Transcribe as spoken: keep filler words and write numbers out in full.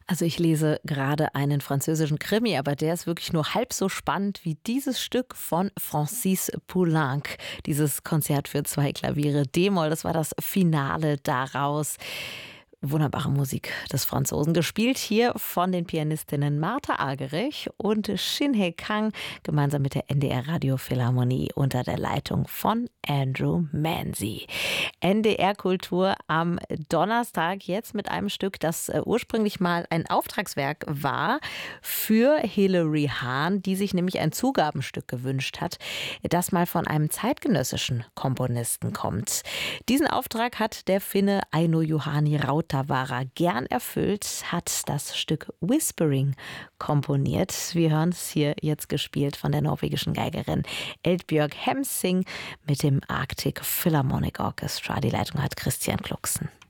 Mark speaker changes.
Speaker 1: Also ich lese gerade einen französischen Krimi, aber der ist wirklich nur halb so spannend wie dieses Stück von Francis Poulenc. Dieses Konzert für zwei Klaviere D-Moll, das war das Finale daraus. Wunderbare Musik des Franzosen, gespielt hier von den Pianistinnen Martha Argerich und Shin-Hye Kang, gemeinsam mit der N D R Radiophilharmonie unter der Leitung von Andrew Manzi. N D R Kultur am Donnerstag jetzt mit einem Stück, das äh, ursprünglich mal ein Auftragswerk war für Hilary Hahn, die sich nämlich ein Zugabenstück gewünscht hat, das mal von einem zeitgenössischen Komponisten kommt. Diesen Auftrag hat der Finne Aino Juhani Rautavaara gern erfüllt, hat das Stück Whispering komponiert. Wir hören es hier jetzt gespielt von der norwegischen Geigerin Eldbjørg Hemsing mit dem Arctic Philharmonic Orchestra. Die Leitung hat Christian Klucksen.